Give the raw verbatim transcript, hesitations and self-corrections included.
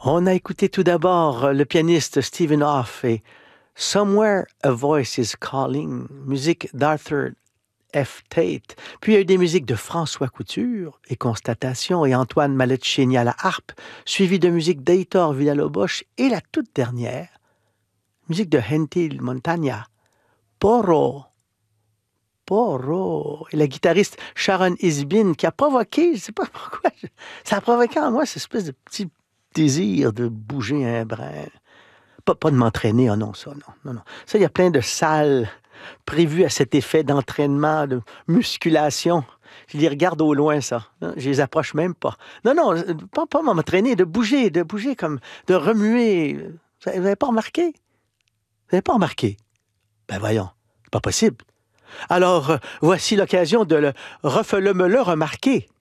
On a écouté tout d'abord le pianiste Stephen Hoff et Somewhere a Voice is Calling, musique d'Arthur F. Tate. Puis il y a eu des musiques de François Couture et Constatation et Antoine Maletchini à la harpe, suivi de musique d'Heitor Villa-Lobos et la toute dernière, musique de Gentil Montagna, Porro. Porro. Et la guitariste Sharon Isbin qui a provoqué, je ne sais pas pourquoi, ça a provoqué en moi cette espèce de petit désir de bouger un brin. Pas, pas de m'entraîner, ah non, ça, non, non, non. Ça, il y a plein de salles prévues à cet effet d'entraînement, de musculation. Je les regarde au loin, ça. Je les approche même pas. Non, non, pas, pas m'entraîner, de bouger, de bouger comme, de remuer. Vous n'avez pas remarqué? Vous n'avez pas remarqué? Ben voyons, c'est pas possible. Alors, euh, voici l'occasion de le refele-me-le remarquer.